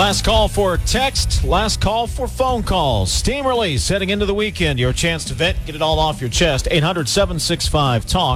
Last call for text, last call for phone calls. Steam Release heading into the weekend. Your chance to vent, get it all off your chest. 800-765-TALK,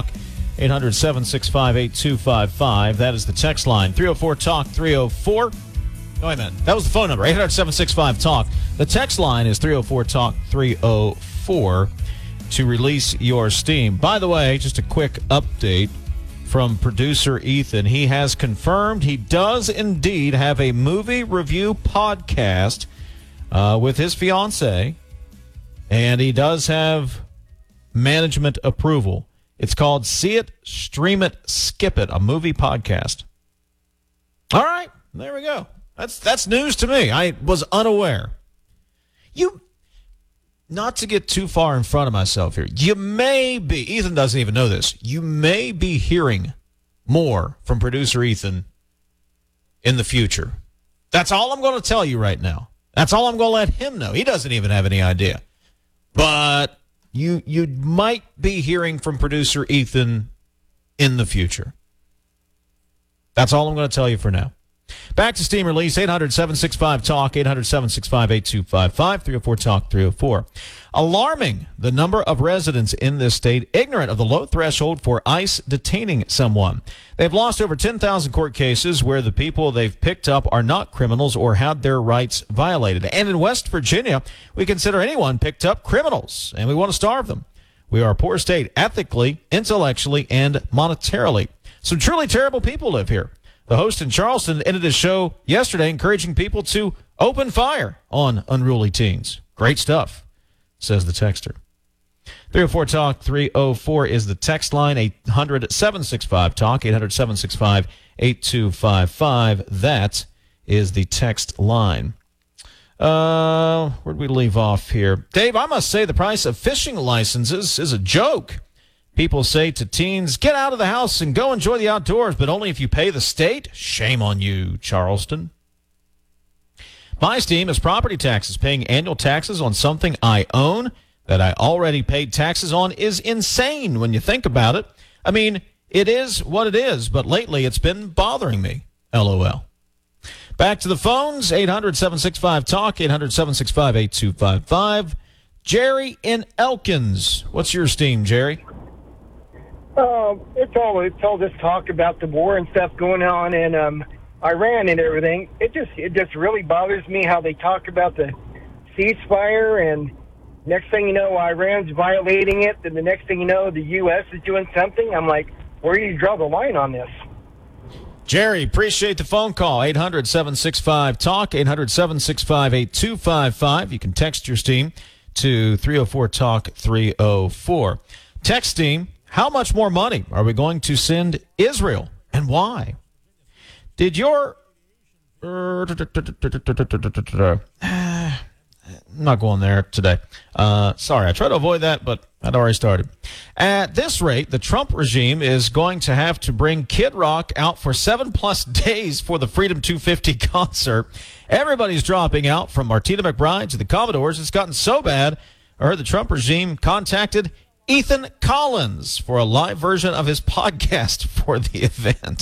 800-765-8255. That is the text line. 304-TALK, 304. No, wait a minute. That was the phone number, 800-765-TALK. The text line is 304-TALK, 304 to release your steam. By the way, just a quick update from producer Ethan. He has confirmed he does indeed have a movie review podcast with his fiance, and he does have management approval. It's called See It, Stream It, Skip It, a movie podcast. All right, there we go. That's news to me. I was unaware. Not to get too far in front of myself here, you may be, Ethan doesn't even know this, you may be hearing more from producer Ethan in the future. That's all I'm going to tell you right now. That's all I'm going to let him know. He doesn't even have any idea. But you might be hearing from producer Ethan in the future. That's all I'm going to tell you for now. Back to Steam Release, 800-765-TALK, 800-765-8255, 304-TALK, 304. Alarming, the number of residents in this state ignorant of the low threshold for ICE detaining someone. They've lost over 10,000 court cases where the people they've picked up are not criminals or had their rights violated. And in West Virginia, we consider anyone picked up criminals, and we want to starve them. We are a poor state ethically, intellectually, and monetarily. Some truly terrible people live here. The host in Charleston ended his show yesterday encouraging people to open fire on unruly teens. Great stuff, says the texter. 304-TALK, 304 is the text line, 800-765-TALK, 800-765-8255. That is the text line. Where'd we leave off here? Dave, I must say the price of fishing licenses is a joke. People say to teens, get out of the house and go enjoy the outdoors, but only if you pay the state. Shame on you, Charleston. My steam is property taxes. Paying annual taxes on something I own that I already paid taxes on is insane when you think about it. I mean, it is what it is, but lately it's been bothering me. LOL. Back to the phones, 800-765-TALK, 800-765-8255. Jerry in Elkins. What's your steam, Jerry? It's all this talk about the war and stuff going on in Iran and everything. It just really bothers me how they talk about the ceasefire, and next thing you know, Iran's violating it, and the next thing you know, the U.S. is doing something. I'm like, where do you draw the line on this? Jerry, appreciate the phone call. 800-765-TALK, 800-765-8255. You can text your steam to 304-TALK, 304. Text steam. How much more money are we going to send Israel, and why? Did your... I'm not going there today. Sorry, I tried to avoid that, but I'd already started. At this rate, the Trump regime is going to have to bring Kid Rock out for 7+ days for the Freedom 250 concert. Everybody's dropping out, from Martina McBride to the Commodores. It's gotten so bad, I heard the Trump regime contacted Ethan Collins for a live version of his podcast for the event.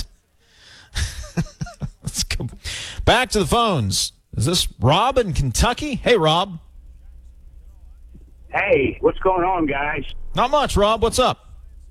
Let's go back to the phones. Is this Rob in Kentucky? Hey, Rob. Hey, what's going on, guys? Not much, Rob. What's up?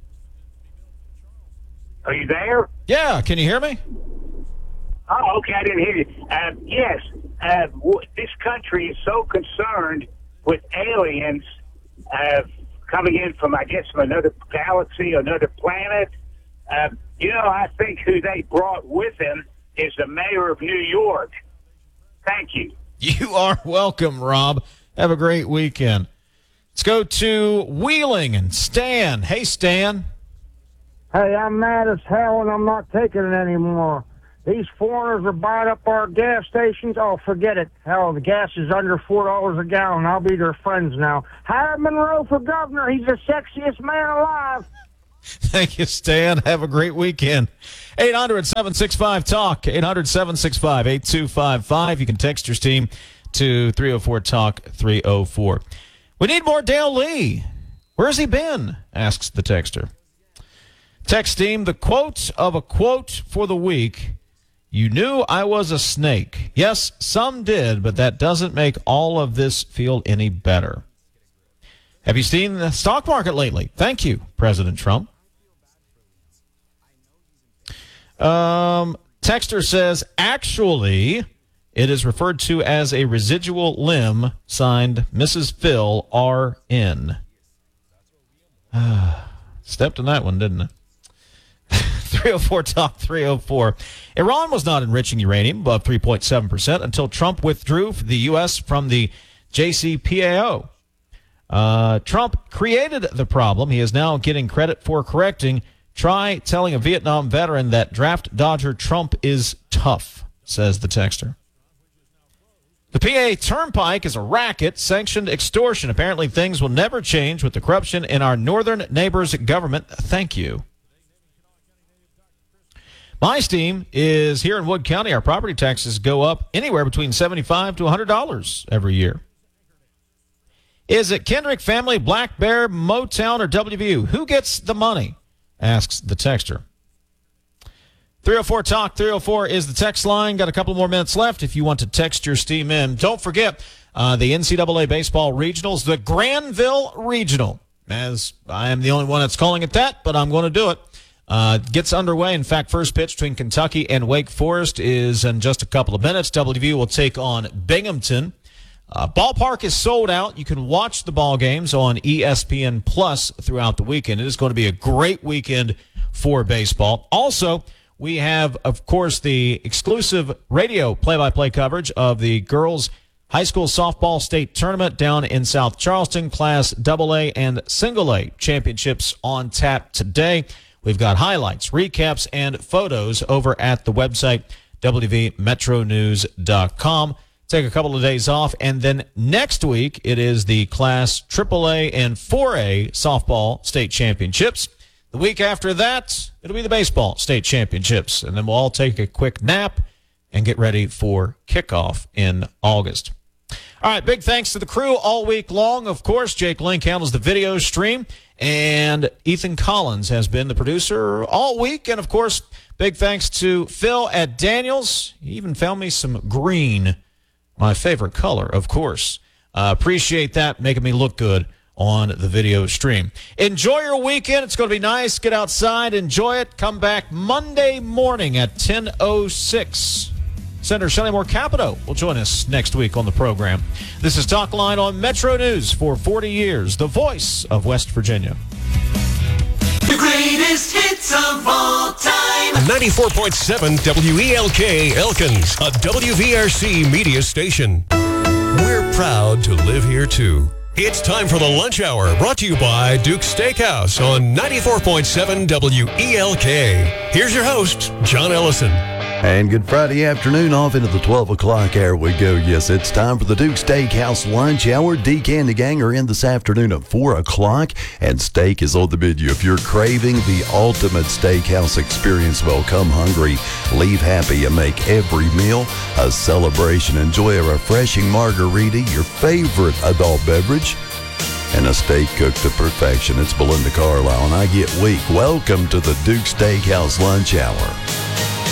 Are you there? Yeah, can you hear me? Oh, okay, I didn't hear you. Yes, this country is so concerned with aliens coming in from, I guess, from another galaxy, another planet. I think who they brought with them is the mayor of New York. Thank you. You are welcome, Rob. Have a great weekend. Let's go to Wheeling and Stan. Hey, Stan. Hey, I'm mad as hell and I'm not taking it anymore. These foreigners are buying up our gas stations. Oh, forget it. Hell, the gas is under $4 a gallon. I'll be their friends now. Hire Monroe for governor. He's the sexiest man alive. Thank you, Stan. Have a great weekend. 800-765-TALK, 800-765-8255. You can text your steam to 304-TALK, 304. We need more Dale Lee. Where's he been? Asks the texter. Text team, the quote of a quote for the week. You knew I was a snake. Yes, some did, but that doesn't make all of this feel any better. Have you seen the stock market lately? Thank you, President Trump. Texter says, actually, it is referred to as a residual limb, signed Mrs. Phil R.N. Stepped on that one, didn't it? 304 Talk 304. Iran was not enriching uranium above 3.7% until Trump withdrew the U.S. from the JCPOA. Trump created the problem. He is now getting credit for correcting. Try telling a Vietnam veteran that draft dodger Trump is tough, says the texter. The PA Turnpike is a racket, sanctioned extortion. Apparently things will never change with the corruption in our northern neighbor's government. Thank you. My steam is here in Wood County. Our property taxes go up anywhere between $75 to $100 every year. Is it Kendrick Family, Black Bear, Motown, or WVU? Who gets the money? Asks the texter. 304 Talk 304 is the text line. Got a couple more minutes left if you want to text your steam in. Don't forget the NCAA baseball regionals, the Granville Regional, as I am the only one that's calling it that, but I'm going to do it. Gets underway. In fact, first pitch between Kentucky and Wake Forest is in just a couple of minutes. WVU will take on Binghamton. Ballpark is sold out. You can watch the ball games on ESPN Plus throughout the weekend. It is going to be a great weekend for baseball. Also, we have, of course, the exclusive radio play-by-play coverage of the girls' high school softball state tournament down in South Charleston. Class AA and Single A championships on tap today. We've got highlights, recaps, and photos over at the website, wvmetronews.com. Take a couple of days off, and then next week it is the Class AAA and 4A softball state championships. The week after that, it'll be the baseball state championships, and then we'll all take a quick nap and get ready for kickoff in August. All right, big thanks to the crew all week long. Of course, Jake Link handles the video stream, and Ethan Collins has been the producer all week. And, of course, big thanks to Phil at Daniels. He even found me some green, my favorite color, of course. Appreciate that, making me look good on the video stream. Enjoy your weekend. It's going to be nice. Get outside, enjoy it. Come back Monday morning at 10:06. Senator Shelley Moore Capito will join us next week on the program. This is Talk Line on Metro News for 40 years, the voice of West Virginia. The greatest hits of all time. 94.7 WELK Elkins, a WVRC media station. We're proud to live here, too. It's time for the lunch hour, brought to you by Duke's Steakhouse on 94.7 WELK. Here's your host, John Ellison. And good Friday afternoon, off into the 12 o'clock hour we go. Yes, it's time for the Duke Steakhouse lunch hour. Deke and the gang are in this afternoon at 4 o'clock, and steak is on the menu. If you're craving the ultimate steakhouse experience, well, come hungry, leave happy, and make every meal a celebration. Enjoy a refreshing margarita, your favorite adult beverage, and a steak cooked to perfection. It's Belinda Carlisle, and I get weak. Welcome to the Duke Steakhouse lunch hour.